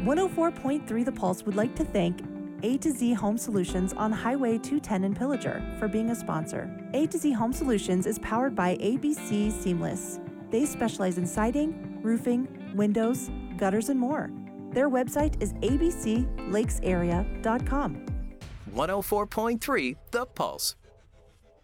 104.3 The Pulse would like to thank A to Z Home Solutions on Highway 210 in Pillager for being a sponsor. A to Z Home Solutions is powered by ABC Seamless. They specialize in siding, roofing, windows, gutters, and more. Their website is abclakesarea.com. 104.3 The Pulse.